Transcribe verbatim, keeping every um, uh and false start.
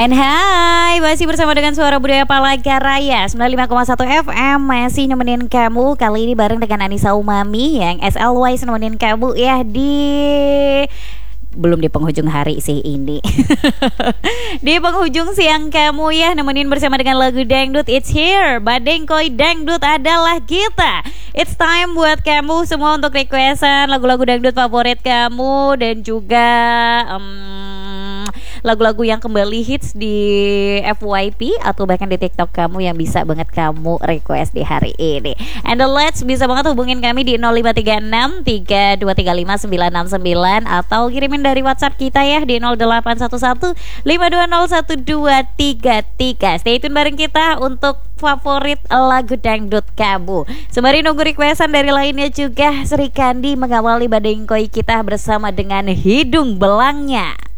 And hai, masih bersama dengan Suara Budaya Palangkaraya sembilan puluh lima koma satu F M. Masih nemenin kamu kali ini bareng dengan Anissa Umami yang S L Y nemenin kamu ya di belum di penghujung hari sih ini di penghujung siang kamu ya, nemenin bersama dengan lagu dangdut. It's here, Badengkoi Dangdut adalah kita. It's time buat kamu semua untuk requestan lagu-lagu dangdut favorit kamu dan juga um, lagu-lagu yang kembali hits di F Y P atau bahkan di TikTok kamu yang bisa banget kamu request di hari ini. And let's bisa banget hubungin kami di nol lima tiga enam tiga dua tiga lima sembilan enam sembilan atau kirimin dari WhatsApp kita ya di nol delapan satu satu lima dua nol satu dua tiga tiga. Stay tune bareng kita untuk favorit lagu dangdut kamu. Sembari nunggu requestan dari lainnya juga, Sri Kandi mengawali Badengkoi kita bersama dengan Hidung Belangnya.